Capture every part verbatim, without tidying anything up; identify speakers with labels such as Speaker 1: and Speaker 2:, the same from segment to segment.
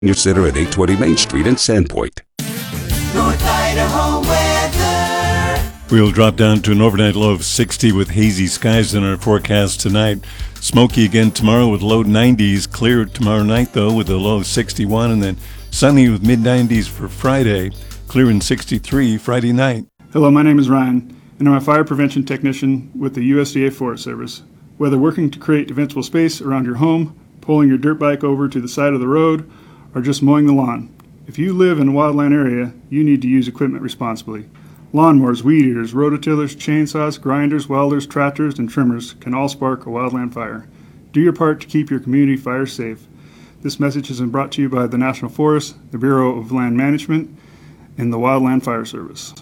Speaker 1: Senior Center at eight twenty Main Street in Sandpoint.
Speaker 2: North Idaho weather.
Speaker 3: We'll drop down to an overnight low of sixty with hazy skies in our forecast tonight. Smoky again tomorrow with low nineties. Clear tomorrow night, though, with a low of sixty-one. And then sunny with mid nineties for Friday. Clear in sixty-three Friday night.
Speaker 4: Hello, my name is Ryan, and I'm a fire prevention technician with the U S D A Forest Service. Whether working to create defensible space around your home, pulling your dirt bike over to the side of the road, or just mowing the lawn, if you live in a wildland area, you need to use equipment responsibly. Lawnmowers, weed eaters, rototillers, chainsaws, grinders, welders, tractors, and trimmers can all spark a wildland fire. Do your part to keep your community fire safe. This message has been brought to you by the National Forest, the Bureau of Land Management, and the Wildland Fire Service.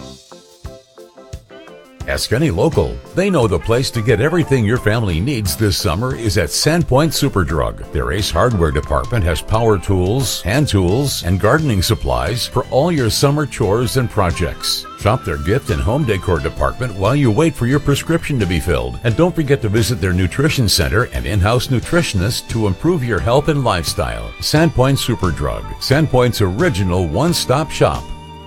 Speaker 5: Ask any local. They know the place to get everything your family needs this summer is at Sandpoint Superdrug. Their Ace Hardware department has power tools, hand tools, and gardening supplies for all your summer chores and projects. Shop their gift and home decor department while you wait for your prescription to be filled. And don't forget to visit their nutrition center and in-house nutritionist to improve your health and lifestyle. Sandpoint Superdrug, Sandpoint's original one-stop shop.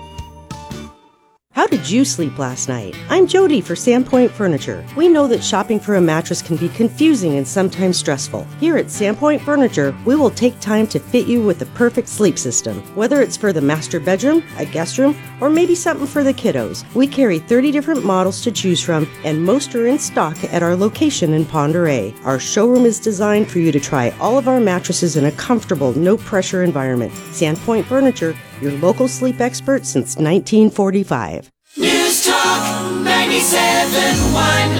Speaker 6: How did you sleep last night? I'm Jody for Sandpoint Furniture. We know that shopping for a mattress can be confusing and sometimes stressful. Here at Sandpoint Furniture, we will take time to fit you with the perfect sleep system. Whether it's for the master bedroom, a guest room, or maybe something for the kiddos, we carry thirty different models to choose from, and most are in stock at our location in Pend Oreille. Our showroom is designed for you to try all of our mattresses in a comfortable, no-pressure environment. Sandpoint Furniture, your local sleep expert since nineteen forty-five.
Speaker 2: News Talk ninety-seven point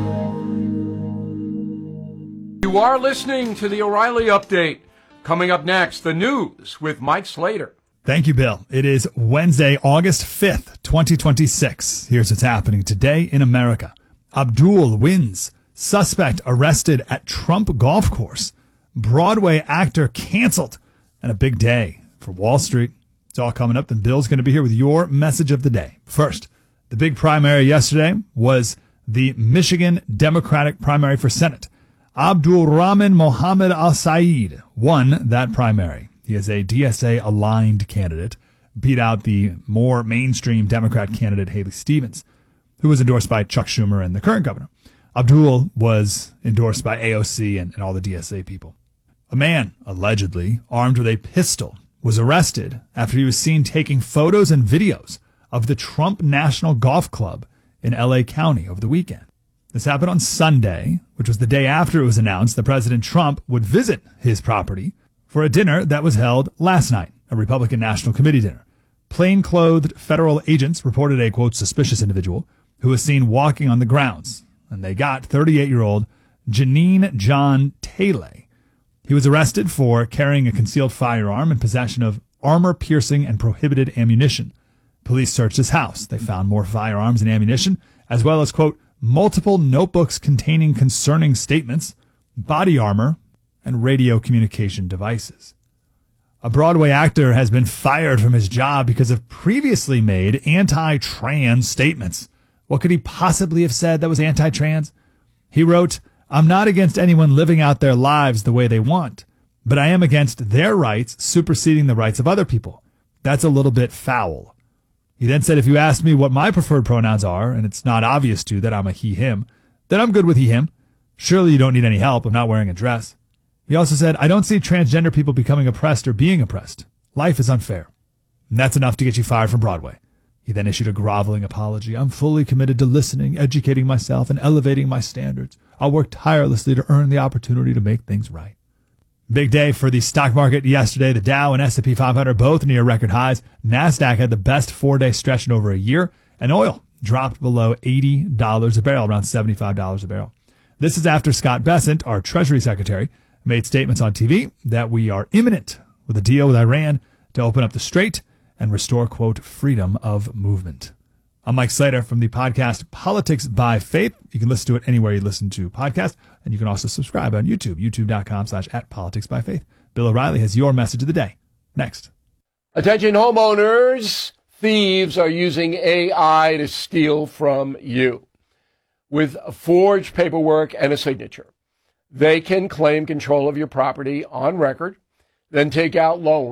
Speaker 2: one.
Speaker 7: You are listening to the O'Reilly Update. Coming up next, the news with Mike Slater.
Speaker 8: Thank you, Bill. It is Wednesday, August fifth, twenty twenty-six. Here's what's happening today in America. Abdul wins. Suspect arrested at Trump golf course. Broadway actor canceled. And a big day for Wall Street. It's all coming up, and Bill's going to be here with your message of the day. First, the big primary yesterday was the Michigan Democratic primary for Senate. Abdul Rahman Mohammed Al-Said won that primary. He is a D S A-aligned candidate, beat out the more mainstream Democrat candidate Haley Stevens, who was endorsed by Chuck Schumer and the current governor. Abdul was endorsed by A O C and, and all the D S A people. A man, allegedly armed with a pistol, was arrested after he was seen taking photos and videos of the Trump National Golf Club in L A County over the weekend. This happened on Sunday, which was the day after it was announced that President Trump would visit his property for a dinner that was held last night, a Republican National Committee dinner. Plainclothed federal agents reported a, quote, suspicious individual who was seen walking on the grounds, and they got thirty-eight-year-old Janine John Taylor. He was arrested for carrying a concealed firearm in possession of armor-piercing and prohibited ammunition. Police searched his house. They found more firearms and ammunition, as well as, quote, multiple notebooks containing concerning statements, body armor, and radio communication devices. A Broadway actor has been fired from his job because of previously made anti-trans statements. What could he possibly have said that was anti-trans? He wrote, I'm not against anyone living out their lives the way they want, but I am against their rights superseding the rights of other people. That's a little bit foul. He then said, if you ask me what my preferred pronouns are, and it's not obvious to you that I'm a he, him, then I'm good with he, him. Surely you don't need any help. I'm not wearing a dress. He also said, I don't see transgender people becoming oppressed or being oppressed. Life is unfair. And that's enough to get you fired from Broadway. He then issued a groveling apology. I'm fully committed to listening, educating myself, and elevating my standards. I'll work tirelessly to earn the opportunity to make things right. Big day for the stock market yesterday. The Dow and S and P five hundred both near record highs. NASDAQ had the best four-day stretch in over a year. And oil dropped below eighty dollars a barrel, around seventy-five dollars a barrel. This is after Scott Bessent, our Treasury Secretary, made statements on T V that we are imminent with a deal with Iran to open up the Strait and restore, quote, freedom of movement. I'm Mike Slater from the podcast Politics by Faith. You can listen to it anywhere you listen to podcasts, and you can also subscribe on YouTube, youtube.com slash at Politics by Faith. Bill O'Reilly has your message of the day. Next.
Speaker 7: Attention homeowners, thieves are using A I to steal from you. With forged paperwork and a signature, they can claim control of your property on record. then take out loan.